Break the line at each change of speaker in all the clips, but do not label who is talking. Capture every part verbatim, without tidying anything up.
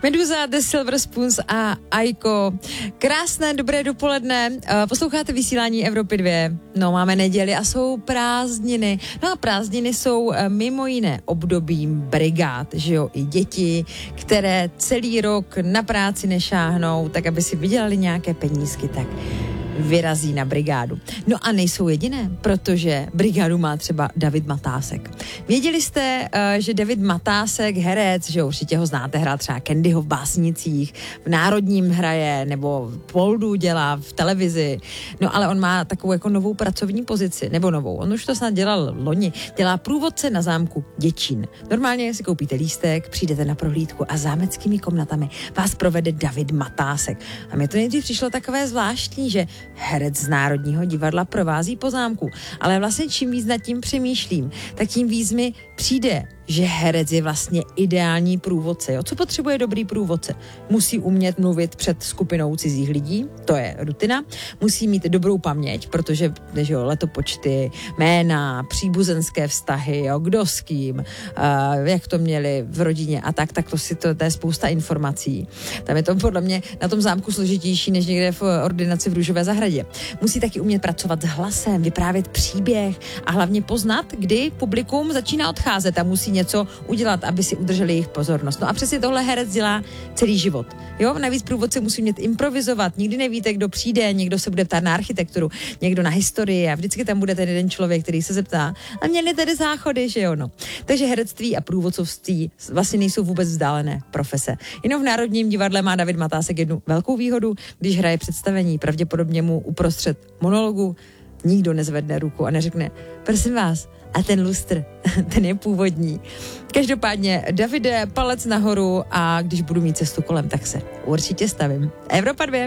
Meduza, The Silver Spoons a Aiko. Krásné, dobré dopoledne. Posloucháte vysílání Evropy dvě. No, máme neděli a jsou prázdniny. No a prázdniny jsou mimo jiné obdobím brigád, že jo, i děti, které celý rok na práci nešáhnou, tak aby si vydělali nějaké penízky, tak vyrazí na brigádu. No a nejsou jediné, protože brigádu má třeba David Matásek. Věděli jste, že David Matásek, herec, že určitě ho znáte, hrát třeba Candyho v Básnicích, v Národním hraje, nebo Poldu dělá v televizi. No ale on má takovou jako novou pracovní pozici, nebo novou. On už to snad dělal loni. Dělá průvodce na zámku Děčín. Normálně si koupíte lístek, přijdete na prohlídku a zámeckými komnatami vás provede David Matásek. A mě to nejdřív přišlo takové zvláštní, že herec z Národního divadla provází po zámku. Ale vlastně čím víc nad tím přemýšlím, tak tím víc mi přijde, že herec je vlastně ideální průvodce. Jo? Co potřebuje dobrý průvodce? Musí umět mluvit před skupinou cizích lidí, to je rutina. Musí mít dobrou paměť, protože že jo, letopočty, jména, příbuzenské vztahy, jo, kdo s kým, uh, jak to měli v rodině a tak, tak to si to, to je spousta informací. Tam je to podle mě na tom zámku složitější, než někde v ordinaci v Růžové zahradě. Musí taky umět pracovat s hlasem, vyprávět příběh a hlavně poznat, kdy publikum začíná odcházet a musí něco udělat, aby si udrželi jejich pozornost. No a přesně tohle herec dělá celý život. Jo, navíc průvodce musí umět improvizovat, nikdy nevíte, kdo přijde, někdo se bude ptát na architekturu, někdo na historii a vždycky tam bude ten jeden člověk, který se zeptá, a měli tady záchody, že jo, no. Takže herectví a průvodcovství vlastně nejsou vůbec vzdálené profese. Jenom v Národním divadle má David Matásek jednu velkou výhodu, když hraje představení, pravděpodobně mu uprostřed monologu nikdo nezvedne ruku a neřekne, prosím vás, a ten lustr, ten je původní. Každopádně, Davide, palec nahoru a když budu mít cestu kolem, tak se určitě stavím. Evropa dvě.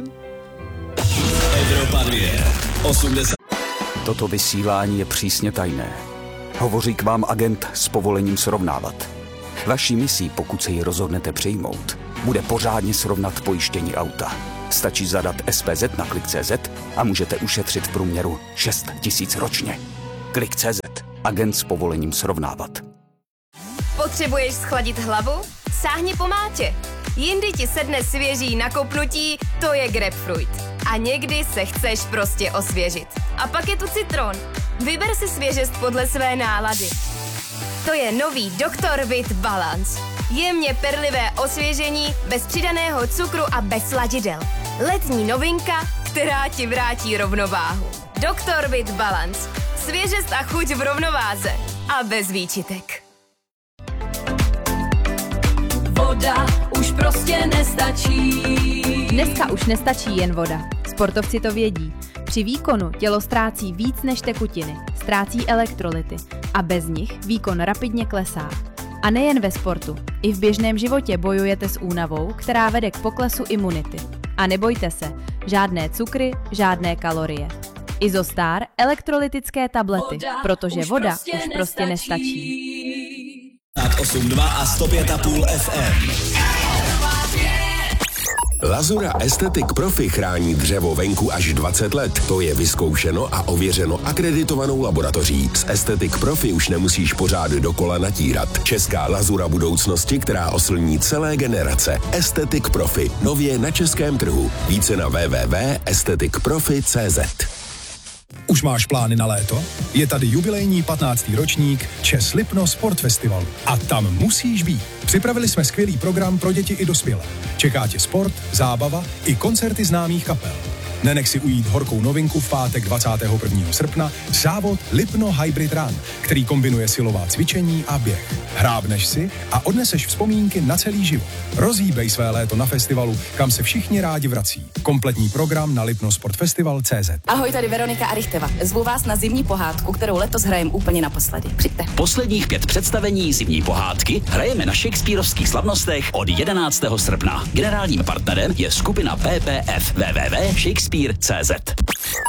Evropa dvě. osmdesát.
Toto vysílání je přísně tajné. Hovoří k vám agent s povolením srovnávat. Vaší misí, pokud se ji rozhodnete přijmout, bude pořádně srovnat pojištění auta. Stačí zadat S P Z na klik tečka cé zet a můžete ušetřit v průměru šest tisíc ročně. klik tečka cé zet. Agent s povolením srovnávat.
Potřebuješ schladit hlavu? Sáhni po mátě. Jindy ti sedne svěží nakopnutí, to je grapefruit. A někdy se chceš prostě osvěžit. A pak je tu citron. Vyber si svěžest podle své nálady. To je nový doktor Vit Balance. Jemně perlivé osvěžení, bez přidaného cukru a bez sladidel. Letní novinka, která ti vrátí rovnováhu. doktor Vit Balance. Svěžest a chuť v rovnováze. A bez výčitek.
Voda už prostě nestačí.
Dneska už nestačí jen voda. Sportovci to vědí. Při výkonu tělo ztrácí víc než tekutiny, ztrácí elektrolyty a bez nich výkon rapidně klesá. A nejen ve sportu, i v běžném životě bojujete s únavou, která vede k poklesu imunity. A nebojte se, žádné cukry, žádné kalorie. Izostar elektrolytické tablety, protože
už
voda
prostě
už prostě nestačí.
osm dva a sto pět a půl F M.
Lazura Aesthetic Profi chrání dřevo venku až dvacet let. To je vyzkoušeno a ověřeno akreditovanou laboratoří. S Aesthetic Profi už nemusíš pořád dokola natírat. Česká lazura budoucnosti, která oslní celé generace. Aesthetic Profi. Nově na českém trhu. Více na w w w tečka aesthetic profi tečka cé zet.
Už máš plány na léto? Je tady jubilejní patnáctý ročník Čes Lipno Sport Festival. A tam musíš být. Připravili jsme skvělý program pro děti i dospělé. Čeká tě sport, zábava i koncerty známých kapel. Nenech si ujít horkou novinku v pátek dvacátého prvního srpna, závod Lipno Hybrid Run, který kombinuje silová cvičení a běh. Hrábneš si a odneseš vzpomínky na celý život. Rozhýbej své léto na festivalu, kam se všichni rádi vrací. Kompletní program na lipnosportfestival tečka cé zet.
Ahoj, tady Veronika Arichteva. Zvu vás na zimní pohádku, kterou letos hrajeme úplně naposledy. Přijďte.
Posledních pět představení zimní pohádky hrajeme na shakespearovských slavnostech od jedenáctého srpna. Generálním partnerem je skupina P P F w w w tečka shakespeare tečka cé zet.